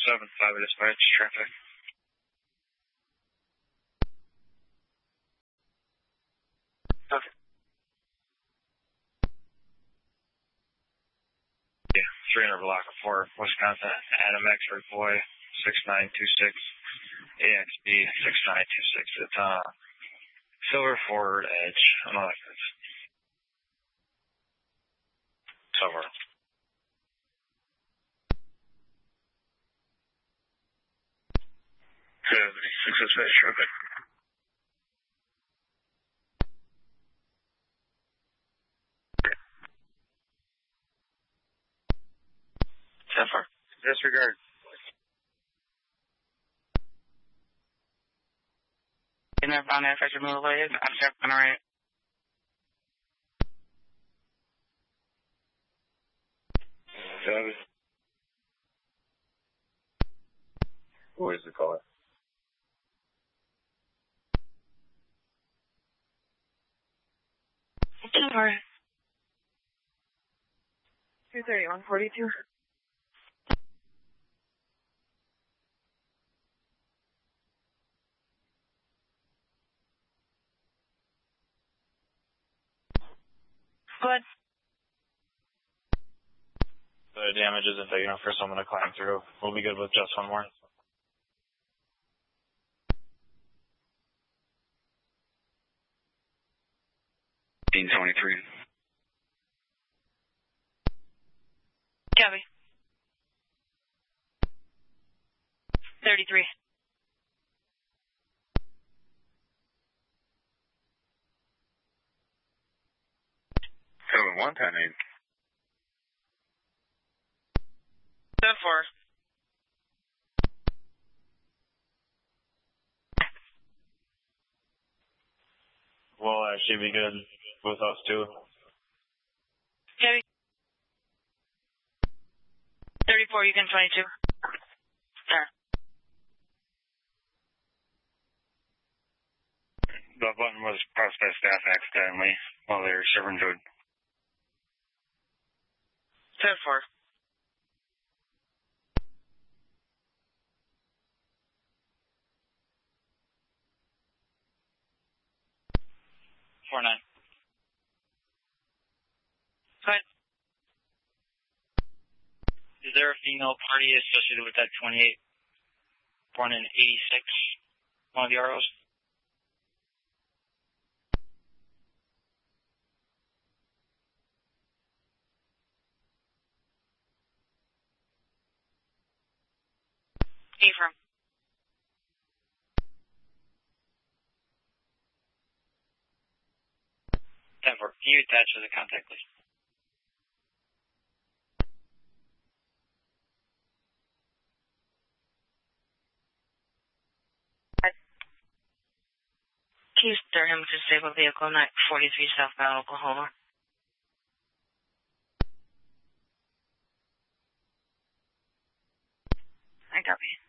7-5 dispatch traffic. Okay. Yeah, 300 block of 4, Wisconsin, Adam X-ray boy, 6926, AXB 6926. It's Silver Forward Edge. I don't know if it's somewhere. 76 dispatch traffic. So far. Disregard. In that bound effect move away, I'm check on the right. What is the caller? Silver. 231-42. Good. The damage isn't big enough for someone to climb through. We'll be good with just one more. $15.23. Copy. 33. Seven 110. 7-4. We'll actually be good with us too. Copy. 34, you can 22. There. The button was pressed by staff accidentally while they were serving food. 7-4. Nine. Go ahead. Is there a female party associated with that 28, born in 86, one of the ROs? Ephraim. Denver, can you attach to the contact list? Keys Durham, disabled vehicle, 43 southbound Oklahoma. I copy.